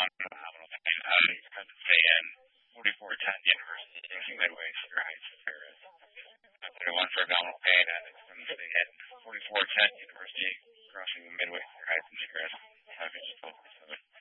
on phenomenal. He's going to stay in 4410 University, crossing Midway, Cedar Heights, Ferris. 31 for abdominal pain, and it's going to stay in 4410 University, crossing Midway, Cedar Heights, and Cedar Heights.